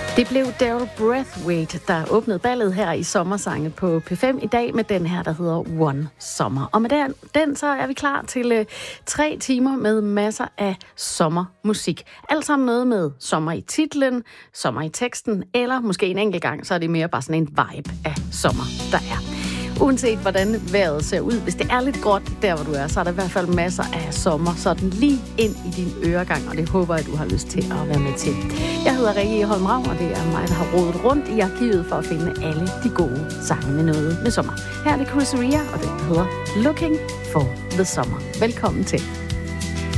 Det blev Daryl Braithwaite, der åbnede ballet her i Sommersange på P5 i dag med den her, der hedder One Summer. Og med den så er vi klar til 3 timer med masser af sommermusik. Alt sammen noget med sommer i titlen, sommer i teksten, eller måske en enkelt gang, så er det mere bare sådan en vibe af sommer, der er. Uanset hvordan vejret ser ud, hvis det er lidt gråt der, hvor du er, så er der i hvert fald masser af sommer, sådan lige ind i din øregang, og det håber jeg, du har lyst til at være med til. Jeg hedder Rikke Holm Ravn, og det er mig, der har rodet rundt i arkivet for at finde alle de gode sange med noget med sommer. Her er det Chris Rea, og det hedder Looking for the Summer. Velkommen til.